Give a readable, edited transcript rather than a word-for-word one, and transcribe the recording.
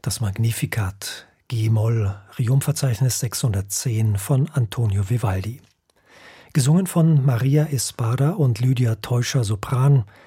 Das Magnificat, G-Moll, Regiumverzeichnis 610 von Antonio Vivaldi. Gesungen von Maria Espada und Lydia Teuscher Sopran,